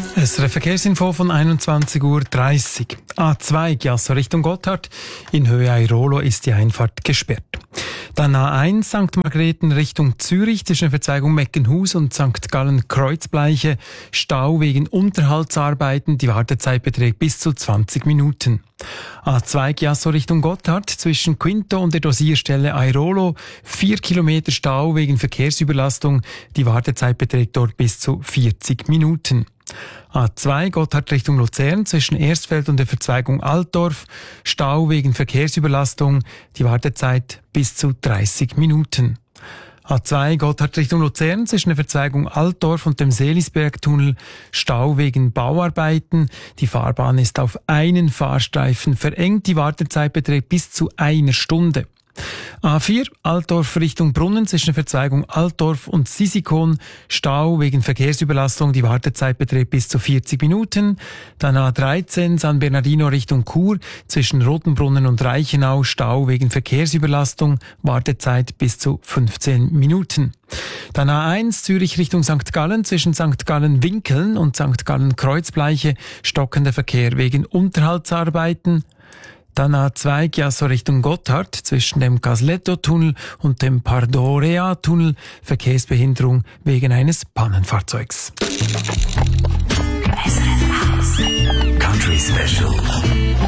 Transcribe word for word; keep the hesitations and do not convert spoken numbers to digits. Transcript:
Es ist eine Verkehrsinfo von einundzwanzig Uhr dreißig. A zwei Chiasso Richtung Gotthard. In Höhe Airolo ist die Einfahrt gesperrt. Dann A eins Sankt Margrethen Richtung Zürich zwischen der Verzweigung Meckenhus und Sankt Gallen Kreuzbleiche. Stau wegen Unterhaltsarbeiten. Die Wartezeit beträgt bis zu zwanzig Minuten. A zwei Chiasso Richtung Gotthard zwischen Quinto und der Dosierstelle Airolo. Vier Kilometer Stau wegen Verkehrsüberlastung. Die Wartezeit beträgt dort bis zu vierzig Minuten. A zwei Gotthard Richtung Luzern zwischen Erstfeld und der Verzweigung Altdorf. Stau wegen Verkehrsüberlastung. Die Wartezeit bis zu dreißig Minuten. A zwei Gotthard Richtung Luzern zwischen der Verzweigung Altdorf und dem Seelisbergtunnel. Stau wegen Bauarbeiten. Die Fahrbahn ist auf einen Fahrstreifen verengt. Die Wartezeit beträgt bis zu einer Stunde. A vier Altdorf Richtung Brunnen zwischen der Verzweigung Altdorf und Sisikon. Stau wegen Verkehrsüberlastung. Die Wartezeit beträgt bis zu vierzig Minuten. Dann A dreizehn San Bernardino Richtung Chur zwischen Rotenbrunnen und Reichenau. Stau wegen Verkehrsüberlastung. Wartezeit bis zu fünfzehn Minuten. Dann A eins Zürich Richtung Sankt Gallen zwischen Sankt Gallen Winkeln und Sankt Gallen Kreuzbleiche. Stockender Verkehr wegen Unterhaltsarbeiten. Dann A zwei Chiasso Richtung Gotthard zwischen dem Casletto-Tunnel und dem Pardorea-Tunnel. Verkehrsbehinderung wegen eines Pannenfahrzeugs. Country Special.